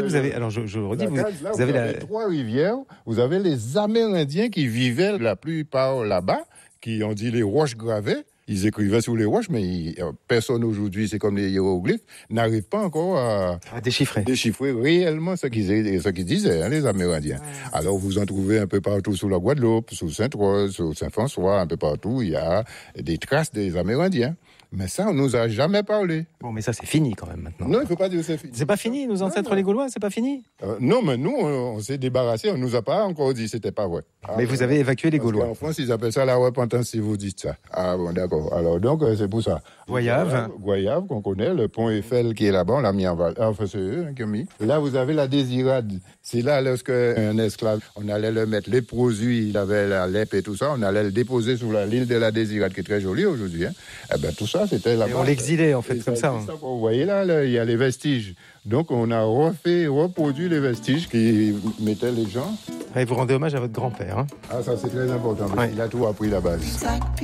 Vous avez, alors je le redis, vous avez Trois-Rivières, vous avez les Amérindiens qui vivaient la plupart là-bas, qui ont dit les roches gravées. Ils écrivaient sur les roches, mais personne aujourd'hui, c'est comme les hiéroglyphes, n'arrive pas encore à déchiffrer réellement ce qu'ils disaient, les Amérindiens. Ouais. Alors vous en trouvez un peu partout sur la Guadeloupe, sur Sainte-Rose, sur Saint-François, un peu partout, il y a des traces des Amérindiens. Mais ça, on nous a jamais parlé. Bon, mais ça, c'est fini quand même maintenant. Non, il ne faut pas dire que c'est fini. C'est pas fini, nos ancêtres les Gaulois, c'est pas fini. Non, mais nous, on s'est débarrassé, on nous a pas encore dit que c'était pas vrai. Mais vous avez évacué les Gaulois. En France, ils appellent ça la repentance si vous dites ça. Ah bon, d'accord. Alors donc, c'est pour ça. Goyave, qu'on connaît, le pont Eiffel qui est là-bas, on l'a mis en val. Enfin, c'est eux qui ont mis. Là, vous avez la Désirade. C'est là, lorsque un esclave, on allait le mettre, les produits, il avait la lèpre et tout ça, on allait le déposer sur l'île de la Désirade, qui est très jolie aujourd'hui. Hein. Eh ben, tout ça, c'était là-bas. Et on l'exilait, en fait, comme ça. Vous voyez là, il y a les vestiges. Donc, on a reproduit les vestiges qui mettaient les gens. Et vous rendez hommage à votre grand-père. Hein. Ah, ça, c'est très important. Ouais. Il a tout appris là-bas.